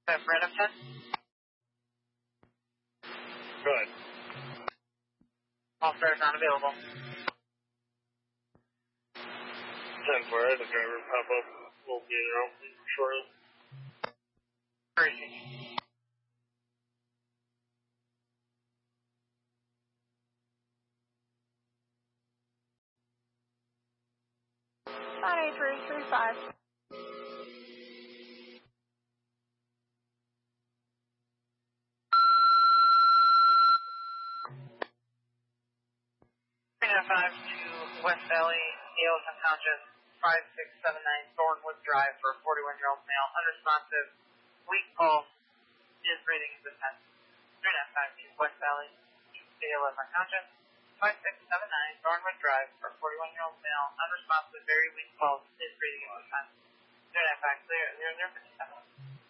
Red up 10. Good. All stars not available. 10-4, the driver pop up. We'll be around shortly. Crazy. Friday 335. Five to West Valley, Yale unconscious, 5679 Thornwood Drive for a 41-year-old male, unresponsive, weak pulse, is breathing at this time. 395 to West Valley, Yale unconscious, 5679 Thornwood Drive for a 41-year-old male, unresponsive, very weak pulse, is breathing at this time. 395 clear, 0057.